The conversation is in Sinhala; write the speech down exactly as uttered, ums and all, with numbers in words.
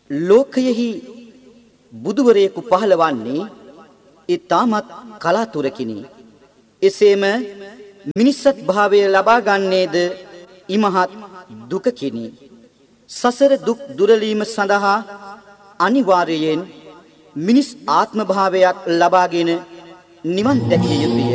ලෝකයෙහි බුදුවරයෙකු පහළවන්නේ ඊටමත් කලාතුරකිනි. එසේම මිනිස්සත් භාවය ලබා ගන්නේද ඉමහත් දුකකිනි. සසර දුක් දුරලීම සඳහා අනිවාර්යයෙන් මිනිස් ආත්ම භාවයක් ලබාගෙන නිවන් දැකිය යුතුය.